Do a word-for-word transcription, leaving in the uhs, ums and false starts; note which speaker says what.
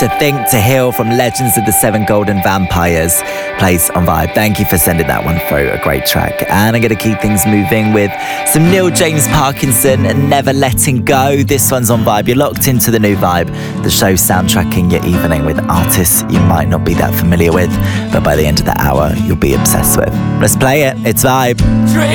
Speaker 1: To Think, To Heal from Legends of the Seven Golden Vampires plays on Vibe. Thank you for sending that one through. A great track. And I'm going to keep things moving with some Neil James Parkinson and Never Letting Go. This one's on Vibe. You're locked into the new Vibe, the show soundtracking your evening with artists you might not be that familiar with, but by the end of the hour, you'll be obsessed with. Let's play it. It's Vibe.